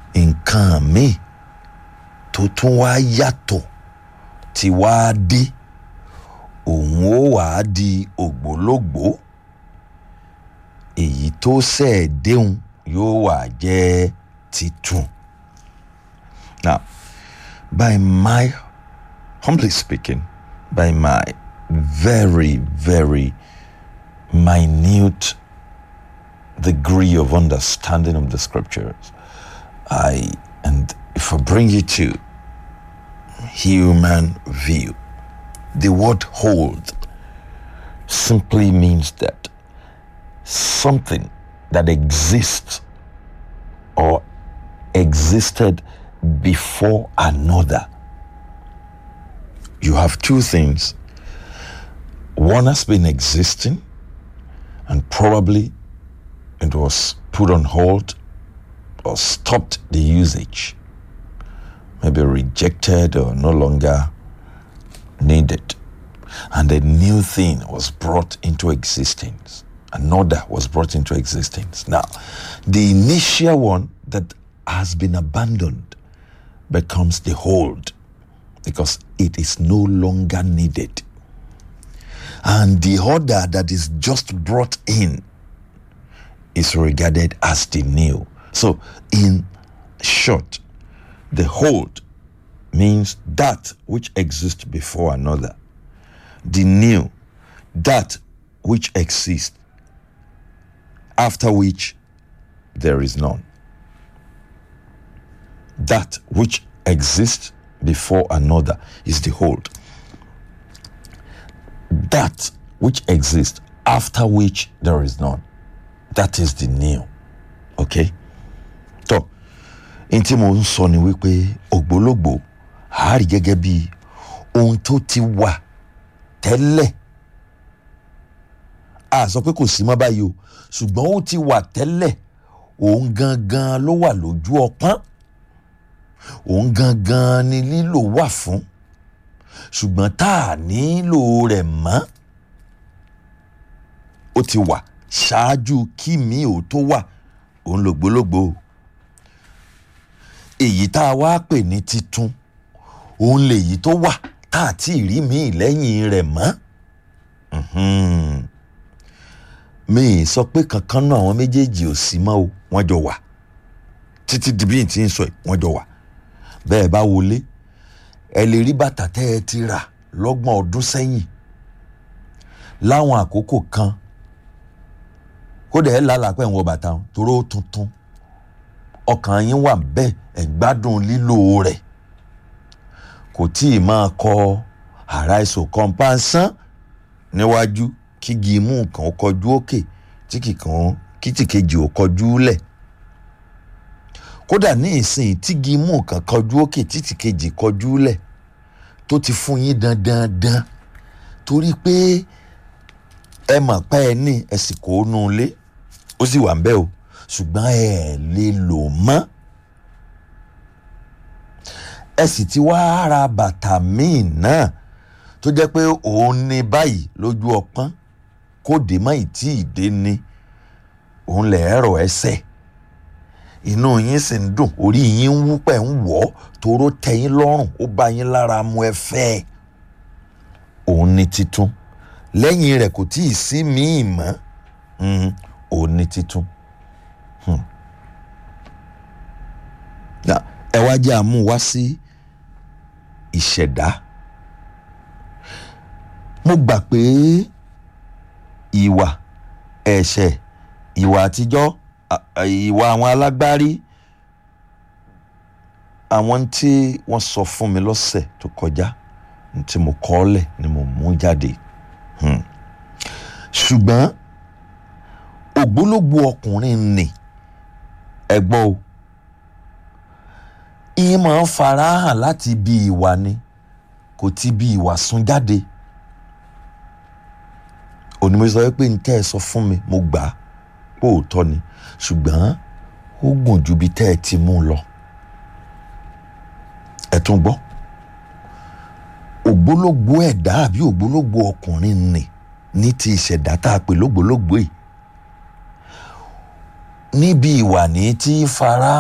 nǹkan mi tó tún wá yàtọ̀ tí wá dé òun ó wá di ògbólógbòó èyí tó ṣẹ̀ déhùn yóò wá jẹ́ titun. Now, by my humbly speaking, by my very, very minute degree of understanding of the scriptures, and if I bring you to human view, the word hold simply means that something that exists or existed before another. You have two things. One has been existing and probably it was put on hold or stopped the usage, maybe rejected or no longer needed. And a new thing was brought into existence. Another was brought into existence. Now, the initial one that has been abandoned becomes the hold because it is no longer needed. And the order that is just brought in is regarded as the new. So, in short, the hold means that which exists before another. The new, that which exists after which there is none. That which exists before another is the hold. That which exists after which there is none. That is the new. Okay? So, ntí mo ń sọ ni wípé ògbólógbòó a rí gẹ́gẹ́ bí ohun tó ti wà tẹ́lẹ̀. A sọ pé kò sí mọ́ báyìí o, ṣùgbọ́n ó ti wà tẹ́lẹ̀. Òun gangan ló wà lójú ọpọ́n. Òun gangan ni lílò wà fún. Ṣùgbọ́n tá a nílò rẹ̀ mọ́. Ó ti wà ṣáájú kí mi ò tó wà. Òun lògbólógbòó. Èyí tá a wá pè ní titun, òun lèyí tó wà tá a ti rí mi lẹ́yìn rẹ̀ mọ́. Mi sọ pé kankan náà àwọn méjèèjì ò sí mọ́ o, wọ́n jọ wà. Títí di bí n ti ń sọ wọ́n jọ wà. Bẹ́ẹ̀ bá wọlé, ẹ lè rí bàtà tẹ́ ẹ ti rà lọ́gbọ̀n ọdún sẹ́yìn. Láwọn àkókò kan, kódà ẹ lálàá pé ń wọ bàtà wọn toró tuntun. Ọkàn yín wà bẹ́ẹ̀ ẹ̀ gbádùn lílò rẹ̀. Kò tí ì máa kọ àrà ìsò kan pàṣán níwájú kígi imú kan ó kọjú òkè tí kìkejì ó kọjú lẹ̀. Kódà ní ìsìn tígi imú kan kọjú òkè tí kejì kọjú lẹ̀ tó ti fún yín dandan torí pé ẹ mọ̀ pé ẹ ní ẹ sì kó nú ilé ó sì wà ń bẹ̀ o ṣùgbọ́n ẹ lè lò mọ́. Ẹ sì ti wá ra bàtà míì náà tó jẹ́ pé òun ní báyìí lójú ọpọ́n kó dé má ì tí ì dé ní òun lẹ̀ ẹ̀rọ ẹsẹ̀. Inú yín sì ń dùn, orí yín ń wú pẹ̀ ń wọ̀ toró tẹ́ yín lọ́rùn, ó bá yín lára mu ẹ fẹ́. Òun ní titun. Lẹ́yìn rẹ̀ kò tí ì sí míì mọ́. Òun ní titun. Ẹ wá jẹ́ àmú wá sí ìṣẹ̀dá. Mo gbà pé ìwà ẹ̀ṣẹ̀, ìwà àtijọ́, ìwà àwọn alágbárí, àwọn tí wọ́n sọ fún mi lọ́sẹ̀ tó kọjá, tí mo kọ́ lẹ̀ ni mo mú jáde. Ṣùgbọ́n ògbólógbòó ọkùnrin ni ẹ gbọ́ o. Ìyẹn máa ń farahàn láti bí ìwà ni, kò ti bí ìwà sun jáde. Òní mo sọ pé ntẹ́ ẹ sọ fún mi mo gbà á pé òótọ́ ni ṣùgbọ́n ó gùn ju bí tẹ́ ẹ ti mú lọ. Ẹ tún gbọ́. Ògbólógbòó ẹ̀dá àbí ògbólógbòó ọkùnrin ni ní ti ìṣẹ̀dá tá a pè lógbólógbòó yìí. Níbi ìwà ní tí fara